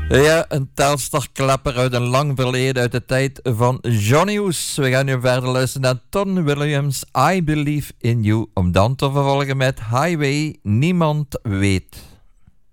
Ja, een Telstar-klapper uit een lang verleden, uit de tijd van Johnny Hoes. We gaan nu verder luisteren naar Ton Williams, I Believe in You, om dan te vervolgen met Highway Niemand Weet.